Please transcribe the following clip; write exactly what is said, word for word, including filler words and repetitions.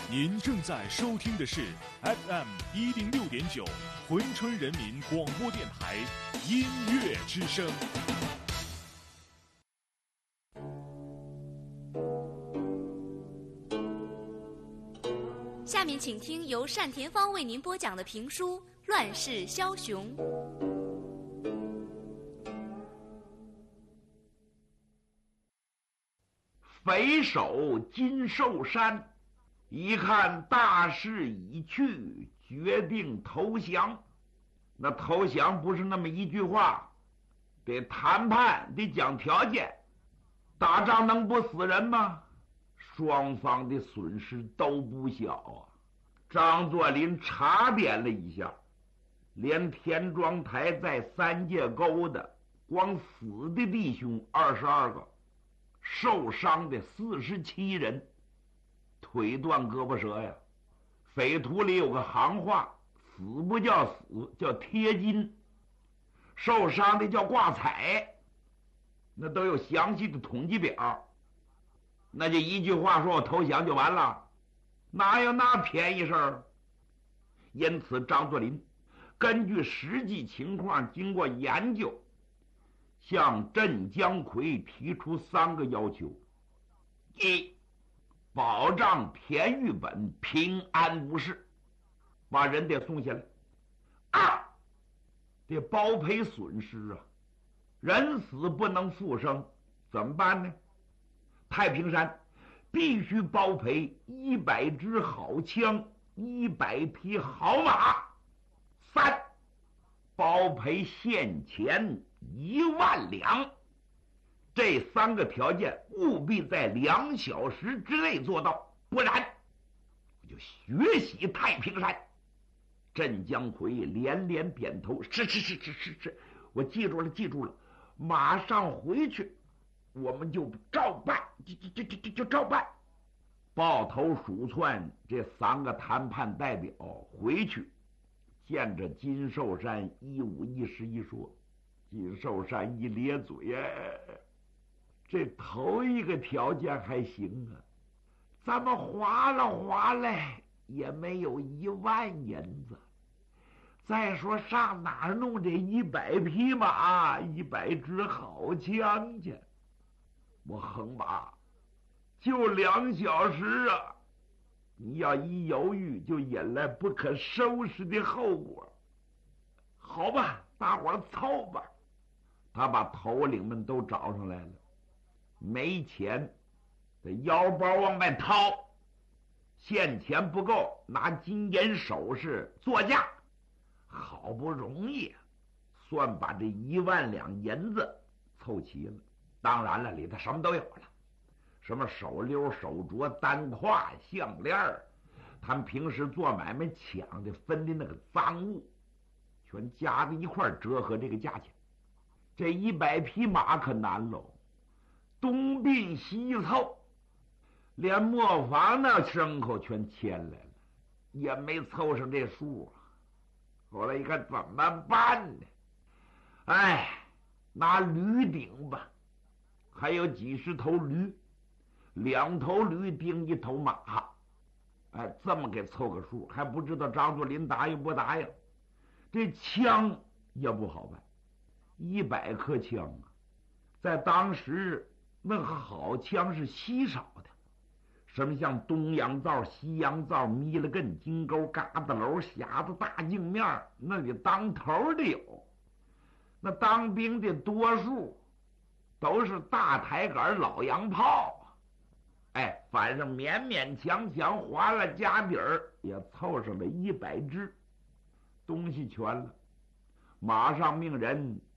您正在收听的是 F M 一零六点九珲春人民广播电台音乐之声。 下面请听由单田芳为您播讲的评书《乱世枭雄》。 匪首金寿山一看大势已去，决定投降。那投降不是那么一句话，得谈判，得讲条件。打仗能不死人吗？双方的损失都不小啊。张作霖查点了一下，连田庄台在三界沟的光死的弟兄二十二个，受伤的四十七人，腿断胳膊折呀。匪徒里有个行话，死不叫死，叫贴金，受伤的叫挂彩，那都有详细的统计表。那就一句话说我投降就完了，哪有那便宜事儿？因此张作霖根据实际情况经过研究，向镇江逵提出三个要求：一，保障田玉本平安无事，把人得送下来；二，得包赔损失啊，人死不能复生，怎么办呢？太平山必须包赔一百支好枪，一百匹好马；三，包赔现钱一万两。这三个条件务必在两小时之内做到，不然我就血洗太平山。镇江逵连连点头，是是是是是是，我记住了记住了，马上回去，我们就照办，就就就就就照办。抱头鼠窜这三个谈判代表回去见着金寿山，一五一十一说。金寿山一咧嘴，哎，这头一个条件还行啊，咱们划了划来也没有一万银子，再说上哪儿弄这一百匹马，一百支好枪去？我横吧，就两小时啊！你要一犹豫，就引来不可收拾的后果。好吧，大伙儿凑吧。他把头领们都找上来了，没钱，这腰包往外掏，现钱不够，拿金银首饰作价，好不容易算把这一万两银子凑齐了。当然了，里头什么都有了，什么手溜、手镯、单胯、项链，他们平时做买卖抢的分的那个赃物，全加在一块折合这个价钱。这一百匹马可难喽，东并西凑，连磨坊那牲口全牵来了，也没凑上这数啊。后来一看怎么办呢？哎，拿驴顶吧，还有几十头驴，两头驴顶一头马，哎，这么给凑个数，还不知道张作霖答应不答应。这枪也不好办，一百颗枪啊，在当时那好枪是稀少的，什么像东洋皂、西洋皂、弥勒根、金钩、嘎子楼、匣子、大镜面，那里当头的有。那当兵的多数都是大抬杆老洋炮，哎，反正勉勉强强划了家底儿，也凑上了一百支，东西全了。马上命人